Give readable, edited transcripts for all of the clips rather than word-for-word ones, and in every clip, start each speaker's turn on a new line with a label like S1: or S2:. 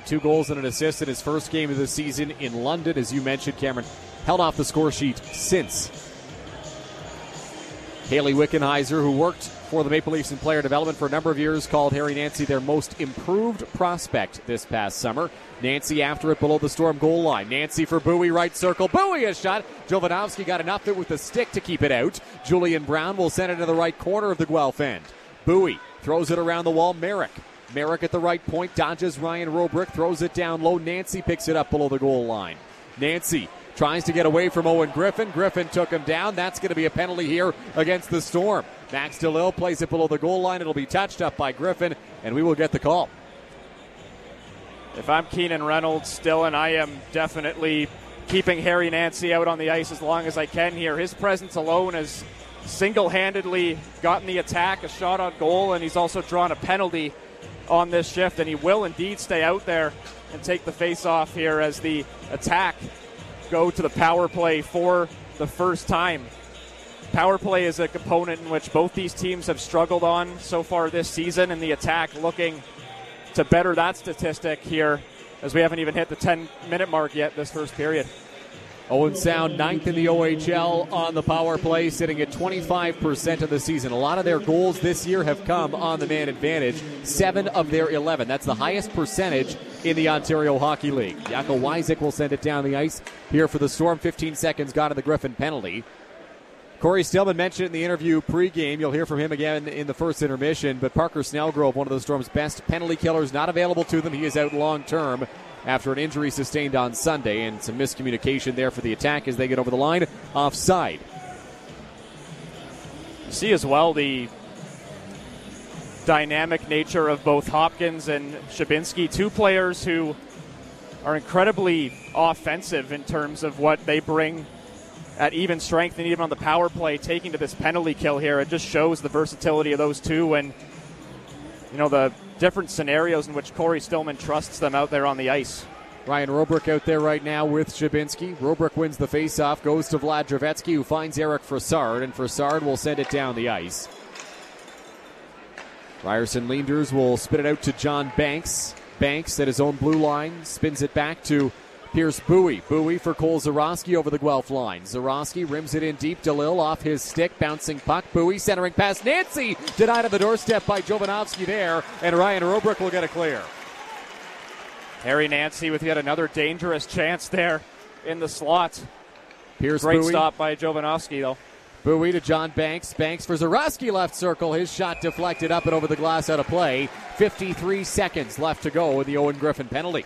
S1: had 2 goals and an assist in his first game of the season in London. As you mentioned, Cameron held off the score sheet since. Haley Wickenheiser, who worked for the Maple Leafs in player development for a number of years, called Harry Nancy their most improved prospect this past summer. Nancy after it below the Storm goal line. Nancy for Bowie, right circle. Bowie a shot. Jovanovski got enough of it with the stick to keep it out. Julian Brown will send it to the right corner of the Guelph end. Bowie throws it around the wall. Merrick at the right point, dodges Ryan Robrick, throws it down low. Nancy picks it up below the goal line. Nancy tries to get away from Owen Griffin. Griffin took him down. That's going to be a penalty here against the Storm. Max DeLille plays it below the goal line. It'll be touched up by Griffin, and we will get the call.
S2: If I'm Keenan Reynolds, Dylan, I am definitely keeping Harry Nancy out on the ice as long as I can here. His presence alone has single-handedly gotten the attack a shot on goal, and he's also drawn a penalty on this shift, and he will indeed stay out there and take the face-off here as the attack go to the power play for the first time. Power play is a component in which both these teams have struggled on so far this season, and the attack looking to better that statistic here as we haven't even hit the 10-minute mark yet this first period.
S1: Owen Sound, 9th in the OHL on the power play, sitting at 25% of the season. A lot of their goals this year have come on the man advantage. 7 of their 11. That's the highest percentage in the Ontario Hockey League. Jakob Wysick will send it down the ice here for the Storm. 15 seconds gone to the Griffin penalty. Corey Stillman mentioned in the interview pregame, you'll hear from him again in the first intermission, but Parker Snellgrove, one of the Storm's best penalty killers, not available to them. He is out long-term after an injury sustained on Sunday, and some miscommunication there for the attack as they get over the line offside.
S2: You see as well the dynamic nature of both Hopkins and Szczebinski, 2 players who are incredibly offensive in terms of what they bring at even strength and even on the power play, taking to this penalty kill here. It just shows the versatility of those two and, you know, the different scenarios in which Corey Stillman trusts them out there on the ice.
S1: Ryan Robrick out there right now with Szczebinski. Robrick wins the faceoff, goes to Vlad Dravetsky, who finds Eric Frassard, and Frassard will send it down the ice. Ryerson Leanders will spit it out to John Banks. Banks at his own blue line spins it back to Pierce Bowie. Bowie for Cole Zarowski over the Guelph line. Zarowski rims it in deep. DeLille off his stick. Bouncing puck. Bowie centering past Nancy. Denied on the doorstep by Jovanovski there. And Ryan Robrick will get a clear.
S2: Harry Nancy with yet another dangerous chance there in the slot.
S1: Pierce
S2: Great
S1: Bowie.
S2: stop by Jovanovski, though.
S1: Bowie to John Banks. Banks for Zarowski, left circle. His shot deflected up and over the glass, out of play. 53 seconds left to go with the Owen Griffin penalty.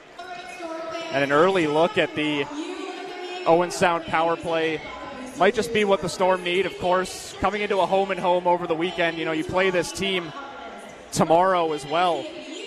S2: And an early look at the Owen Sound power play might just be what the Storm need. Of course, coming into a home and home over the weekend, you know, you play this team tomorrow as well.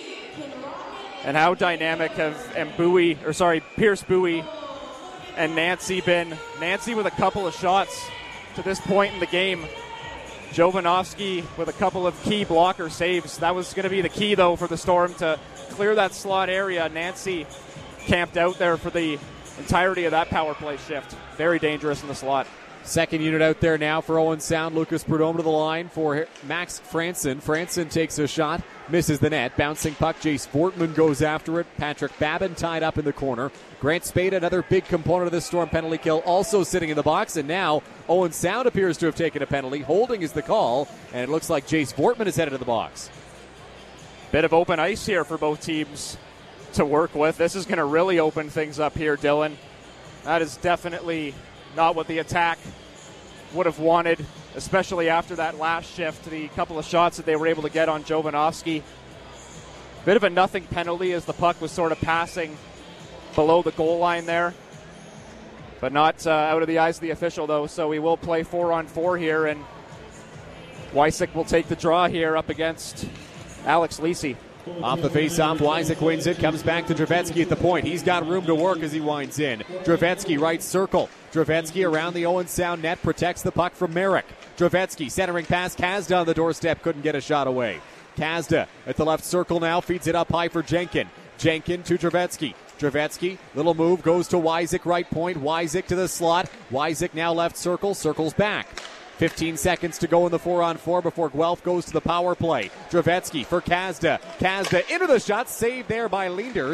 S2: And how dynamic have Pierce Bowie and Nancy been. Nancy with a couple of shots to this point in the game. Jovanovski with a couple of key blocker saves. That was going to be the key, though, for the Storm to clear that slot area. Nancy camped out there for the entirety of that power play shift. Very dangerous in the slot.
S1: Second unit out there now for Owen Sound. Lucas Prudhomme to the line for Max Franson. Franson takes a shot, misses the net. Bouncing puck, Jace Fortman goes after it. Patrick Babin tied up in the corner. Grant Spade, another big component of this Storm penalty kill, also sitting in the box. And now Owen Sound appears to have taken a penalty. Holding is the call, and it looks like Jace Fortman is headed to the box.
S2: Bit of open ice here for both teams to work with. This is going to really open things up here, Dylan. That is definitely not what the attack would have wanted, especially after that last shift, the couple of shots that they were able to get on Jovanovski. Bit of a nothing penalty as the puck was sort of passing below the goal line there, but not out of the eyes of the official, though, so we will play 4-on-4 here, and Wysick will take the draw here up against Alex Lisi.
S1: Off the face-off, Wysick wins it, comes back to Dravetsky at the point. He's got room to work as he winds in. Dravetsky, right circle. Dravetsky around the Owen Sound net, protects the puck from Merrick. Dravetsky centering pass, Kazda on the doorstep, couldn't get a shot away. Kazda at the left circle now, feeds it up high for Jenkin. Jenkin to Dravetsky. Dravetsky, little move, goes to Wysick, right point. Wysick to the slot. Wysick now left circle, circles back. 15 seconds to go in the 4-on-4 before Guelph goes to the power play. Dravetsky for Kazda. Kazda into the shot, saved there by Leanders.